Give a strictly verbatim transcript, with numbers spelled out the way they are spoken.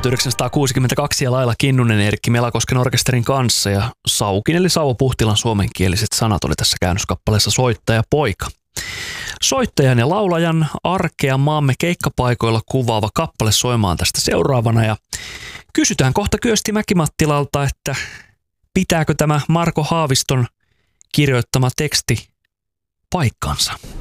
tuhatyhdeksänsataakuusikymmentäkaksi ja Laila Kinnunen Erkki Melakosken orkesterin kanssa ja Saukin eli Sauvo Puhtilan suomenkieliset sanat oli tässä käännöskappaleessa Soittaja poika. Soittajan ja laulajan arkea maamme keikkapaikoilla kuvaava kappale soimaan tästä seuraavana ja kysytään kohta Kyösti Mäki-Mattilalta, että pitääkö tämä Marko Haaviston kirjoittama teksti paikkansa?